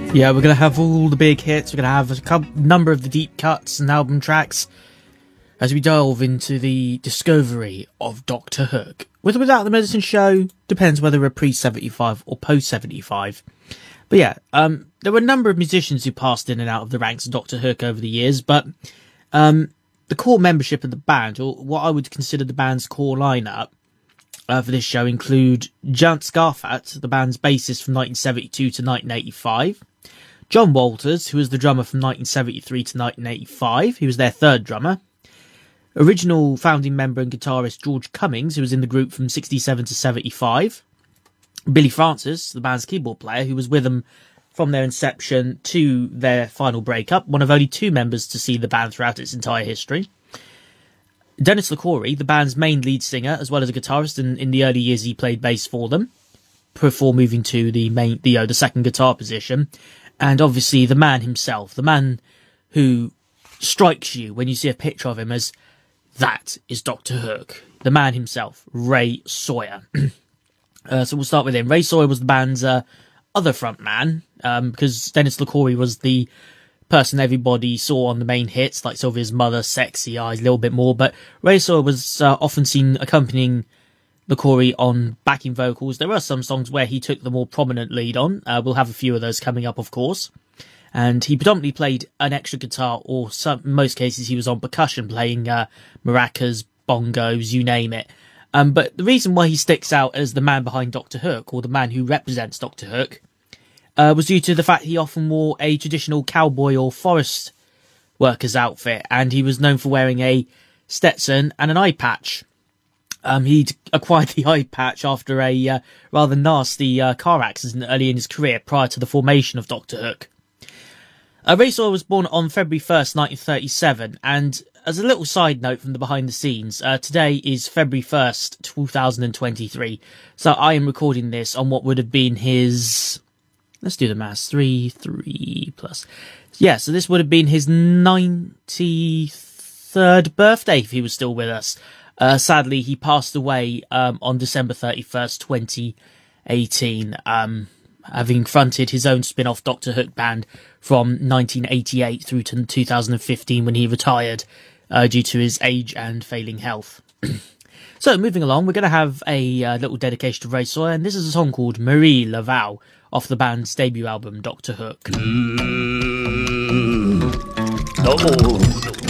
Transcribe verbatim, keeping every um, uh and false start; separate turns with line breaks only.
Yeah, we're going to have all the big hits. We're going to have a couple, number of the deep cuts and album tracks as we delve into the discovery of Doctor Hook. With or without the Medicine Show, depends whether we're pre seventy-five or post seventy-five. But yeah, um, there were a number of musicians who passed in and out of the ranks of Doctor Hook over the years, but um, the core membership of the band, or what I would consider the band's core lineup uh, for this show, include Jan Scarfat, the band's bassist from nineteen seventy-two to nineteen eighty-five, John Walters, who was the drummer from nineteen seventy-three to nineteen eighty-five, he was their third drummer, original founding member and guitarist George Cummings, who was in the group from sixty-seven to seventy-five, Billy Francis, the band's keyboard player, who was with them from their inception to their final breakup, one of only two members to see the band throughout its entire history. Dennis LaCourie, the band's main lead singer, as well as a guitarist, and in the early years he played bass for them, before moving to the main, the, uh, the second guitar position. And obviously the man himself, the man who strikes you when you see a picture of him as, that is Doctor Hook. The man himself, Ray Sawyer. Uh, so we'll start with him. Ray Sawyer was the band's uh, other front man, um, because Dennis LaCourie was the person everybody saw on the main hits, like Sylvia's Mother, Sexy Eyes, a little bit more. But Ray Sawyer was uh, often seen accompanying LaCourie on backing vocals. There were some songs where he took the more prominent lead on. Uh, we'll have a few of those coming up, of course. And he predominantly played an extra guitar, or some, in most cases he was on percussion, playing uh, maracas, bongos, you name it. Um, but the reason why he sticks out as the man behind Doctor Hook, or the man who represents Doctor Hook, uh, was due to the fact he often wore a traditional cowboy or forest worker's outfit, and he was known for wearing a Stetson and an eye patch. Um, he'd acquired the eye patch after a uh, rather nasty uh, car accident early in his career, prior to the formation of Doctor Hook. Uh, Ray Sawyer was born on February first, nineteen thirty-seven, and as a little side note from the behind the scenes, uh, today is February first, two thousand twenty-three, so I am recording this on what would have been his, let's do the maths, three, three plus, yeah, so this would have been his ninety-third birthday if he was still with us. Uh, sadly, he passed away um, on December thirty-first, twenty eighteen, um, having fronted his own spin-off Doctor Hook band from nineteen eighty-eight through to two thousand fifteen, when he retired uh, due to his age and failing health. So, moving along, we're going to have a uh, little dedication to Ray Sawyer, and this is a song called Marie Laval, off the band's debut album, Doctor Hook.
Mm. No.